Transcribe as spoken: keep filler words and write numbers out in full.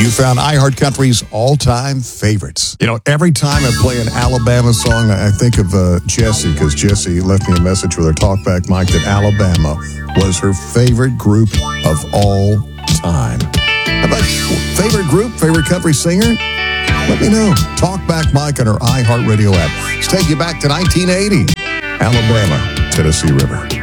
You found iHeartCountry's all-time favorites. You know, every time I play an Alabama song, I think of uh, Jessie, because Jessie left me a message with her talkback mic that Alabama was her favorite group of all time. How about favorite group, favorite country singer? Let me know. Talkback Mike on our iHeartRadio app. Let's take you back to nineteen eighty. Alabama, Tennessee River.